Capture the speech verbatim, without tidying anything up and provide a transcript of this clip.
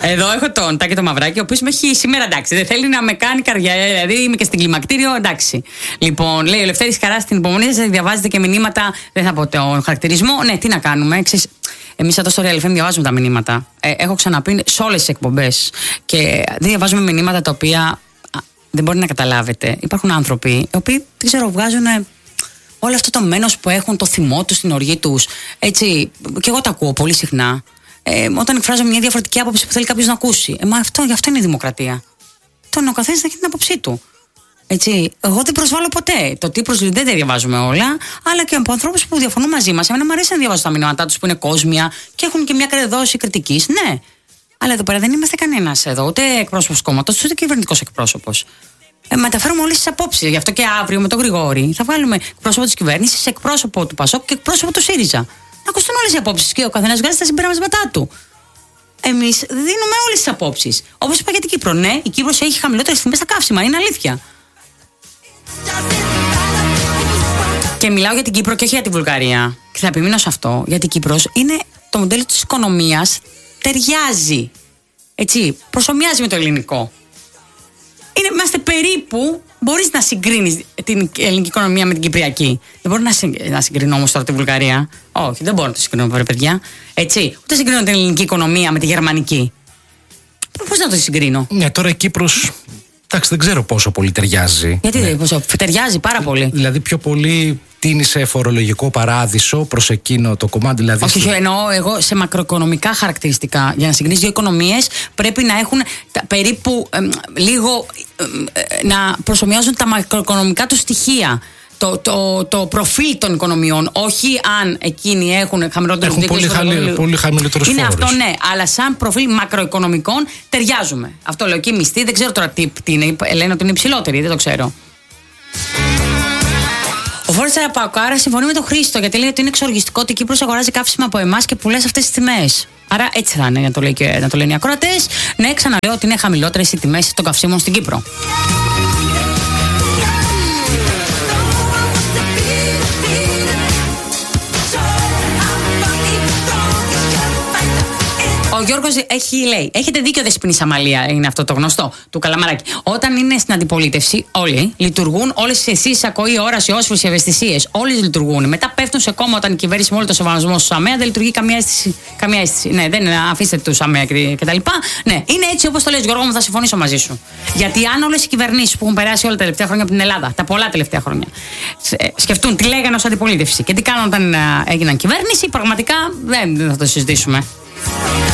Εδώ έχω τον Τάκη το Μαυράκι, ο οποίος με έχει σήμερα εντάξει. Δεν θέλει να με κάνει καρδιά. Δηλαδή είμαι και στην κλιμακτήριο, εντάξει. Λοιπόν, λέει ο Λευτέρης Χαράς στην υπομονή σας, διαβάζετε και μηνύματα. Δεν θα πω τον χαρακτηρισμό. Ναι, τι να κάνουμε. Εμείς εδώ στο Real εφ εμ διαβάζουμε τα μηνύματα. Ε, έχω ξαναπεί σε όλες τις εκπομπές. Και δεν διαβάζουμε μηνύματα τα οποία δεν μπορεί να καταλάβετε. Υπάρχουν άνθρωποι οι οποίοι, δεν ξέρω, βγάζουν όλο αυτό το μένος που έχουν, το θυμό τους, την οργή τους. Έτσι, και εγώ τα ακούω πολύ συχνά. Ε, όταν εκφράζω μια διαφορετική άποψη που θέλει κάποιος να ακούσει. Ε, μα αυτό, γι' αυτό είναι η δημοκρατία. Τον ο καθένας να έχει την άποψή του. Έτσι, εγώ δεν προσβάλλω ποτέ. Το τι προσβάλλω δεν τα διαβάζουμε όλα, αλλά και από ανθρώπους που διαφωνούν μαζί μας. Εμένα μου αρέσει να διαβάζω τα μηνύματά τους που είναι κόσμια και έχουν και μια δόση κριτικής. Ναι. Αλλά εδώ πέρα δεν είμαστε κανένας εδώ, ούτε εκπρόσωπος κόμματος, ούτε κυβερνητικός εκπρόσωπος. Ε, μεταφέρουμε όλες τις απόψεις. Γι' αυτό και αύριο με τον Γρηγόρη θα βάλουμε εκπρόσωπο της κυβέρνησης, εκπρόσωπο του ΠΑΣΟΚ και εκπρόσωπο του ΣΥΡΙΖΑ. Να ακουστούν όλες οι απόψεις και ο καθένας βγάζει τα συμπεράσματά του. Εμείς δίνουμε όλες τις απόψεις. Όπως είπα για την Κύπρο. Ναι, η Κύπρος έχει χαμηλότερες τιμές στα καύσιμα. Είναι αλήθεια. Και μιλάω για την Κύπρο και όχι για τη Βουλγαρία. Και θα επιμείνω σε αυτό. Γιατί η Κύπρος είναι το μοντέλο της οικονομίας. Ταιριάζει. Έτσι, προσομοιάζει με το ελληνικό. Είναι, είμαστε περίπου. Μπορείς να συγκρίνεις την ελληνική οικονομία με την κυπριακή. Δεν μπορώ να, συγκ, να συγκρίνω όμως τώρα τη Βουλγαρία. Όχι, δεν μπορώ να το συγκρίνω, βρε παιδιά. Έτσι, ούτε συγκρίνω την ελληνική οικονομία με τη γερμανική. Πώς να το συγκρίνω. Ναι, τώρα η Κύπρος. Εντάξει, δεν ξέρω πόσο πολύ ταιριάζει. Γιατί ναι. πόσο, ταιριάζει πάρα πολύ. Δηλαδή, πιο πολύ τίνει σε φορολογικό παράδεισο προς εκείνο το κομμάτι. Δηλαδή όχι, στο... εννοώ εγώ σε μακροοικονομικά χαρακτηριστικά. Για να συγκρίνεις δύο οικονομίες πρέπει να έχουν τα, περίπου ε, λίγο ε, να προσομοιάζουν τα μακροοικονομικά του στοιχεία. Το, το, το προφίλ των οικονομιών. Όχι αν εκείνοι έχουν χαμηλότερους δίκαιους. Έχουν πολύ, χαλι, πολύ χαμηλότερους φόρους. Είναι αυτό, ναι. Αλλά σαν προφίλ μακροοικονομικών ταιριάζουμε. Αυτό λέω. Και οι μισθοί δεν ξέρω τώρα τι, τι είναι. Λένε ότι είναι υψηλότεροι. Δεν το ξέρω. Ο Φόρτσα Απακάρα συμφωνεί με τον Χρήστο γιατί λέει ότι είναι εξοργιστικό ότι η Κύπρος αγοράζει καύσιμα από εμάς και πουλάει σε αυτές τις τιμές. Άρα έτσι θα είναι να το, λέει και, να το λένε οι ακροατές. Ναι, ξαναλέω ότι είναι χαμηλότερες οι τιμές των καυσίμων στην Κύπρο. Ο Γιώργος έχει, λέει, έχετε δίκιο Δεσποινής Αμαλία, είναι αυτό το γνωστό του Καλαμαράκη. Όταν είναι στην αντιπολίτευση, όλοι λειτουργούν, όλες οι αισθήσεις, ακοή, όραση, όσφρηση, ευαισθησίες. Όλες λειτουργούν. Μετά πέφτουν σε κόμμα όταν η κυβέρνηση με όλο το σεβασμό στους ΑΜΕΑ δεν λειτουργεί καμία αίσθηση. Καμία αίσθηση. Ναι, δεν είναι, αφήστε τους ΑΜΕΑ κτλ. Ναι, είναι έτσι όπως το λες, Γιώργο μου, θα συμφωνήσω μαζί σου. Γιατί αν όλες οι κυβερνήσεις που έχουν περάσει όλα τα τελευταία χρόνια από την Ελλάδα, τα πολλά τελευταία χρόνια, σκεφτούν τι λέγανε ως αντιπολίτευση και τι κάνουν όταν έγιναν κυβέρνηση, πραγματικά δεν θα το συζητήσουμε.